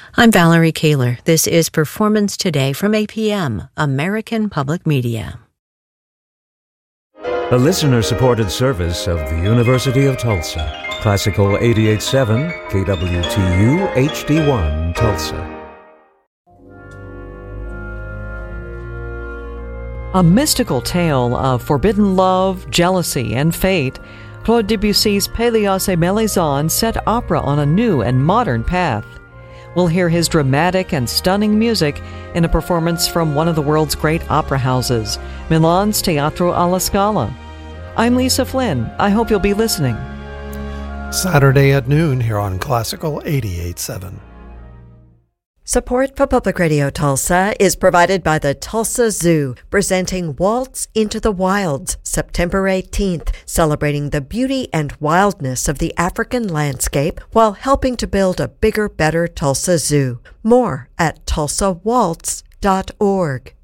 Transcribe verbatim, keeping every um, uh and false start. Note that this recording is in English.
I'm Valerie Kaler. This is Performance Today from A P M, American Public Media. A listener-supported service of the University of Tulsa. Classical eighty-eight point seven, K W T U, H D one, Tulsa. A mystical tale of forbidden love, jealousy, and fate, Claude Debussy's Pélias et Mélisande set opera on a new and modern path. We'll hear his dramatic and stunning music in a performance from one of the world's great opera houses, Milan's Teatro alla Scala. I'm Lisa Flynn. I hope you'll be listening. Saturday at noon here on Classical eighty-eight point seven. Support for Public Radio Tulsa is provided by the Tulsa Zoo, presenting Waltz into the Wilds, September eighteenth, celebrating the beauty and wildness of the African landscape while helping to build a bigger, better Tulsa Zoo. More at tulsa waltz dot org.